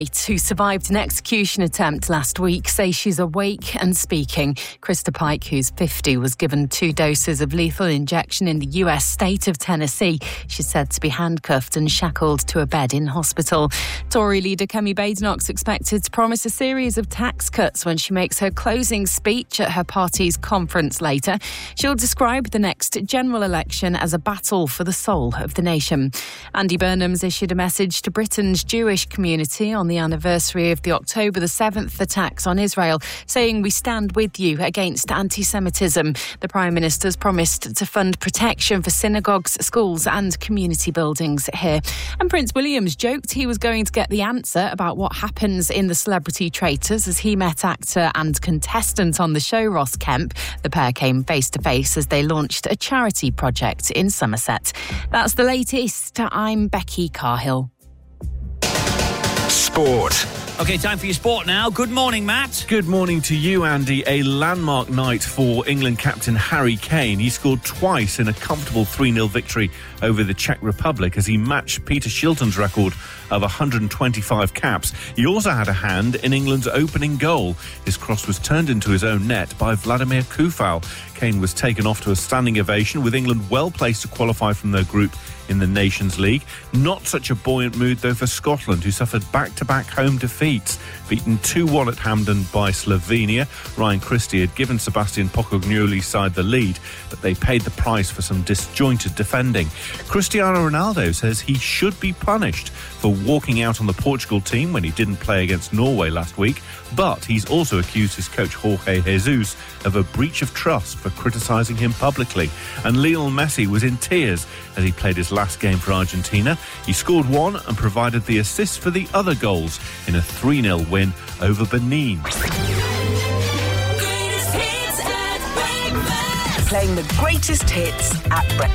who survived an execution attempt last week, say she's awake and speaking. Krista Pike, who's 50, was given 2 doses of lethal injection in the US state of Tennessee. She's said to be handcuffed and shackled to a bed in hospital. Tory leader Kemi Badenoch's expected to promise a series of tax cuts when she makes her closing speech at her party's conference later. She'll describe the next general election as a battle for the soul of the nation. Andy Burnham's issued a message to Britain's Jewish community on the anniversary of the October the 7th attacks on Israel, saying we stand with you against anti-Semitism. The Prime Minister's promised to fund protection for synagogues, schools and community buildings here. And Prince William's joked he was going to get the answer about what happens in the Celebrity Traitors as he met actor and contestant on the show Ross Kemp. The pair came face to face as they launched a charity project in Somerset. That's the latest. I'm Becky Carhill. Sport. OK, time for your sport now. Good morning, Matt. Good morning to you, Andy. A landmark night for England captain Harry Kane. He scored twice in a comfortable 3-0 victory over the Czech Republic as he matched Peter Shilton's record of 125 caps. He also had a hand in England's opening goal. His cross was turned into his own net by Vladimir Kufal. Kane was taken off to a standing ovation, with England well placed to qualify from their group in the Nations League. Not such a buoyant mood, though, for Scotland, who suffered back-to-back home defeats. Beaten 2-1 at Hampden by Slovenia. Ryan Christie had given Sebastian Pocognoli's side the lead, but they paid the price for some disjointed defending. Cristiano Ronaldo says he should be punished for walking out on the Portugal team when he didn't play against Norway last week, but he's also accused his coach Jorge Jesus of a breach of trust for criticising him publicly. And Lionel Messi was in tears as he played his last game for Argentina. He scored one and provided the assist for the other goals in a 3-0 win over Benin. Playing the greatest hits at breakfast.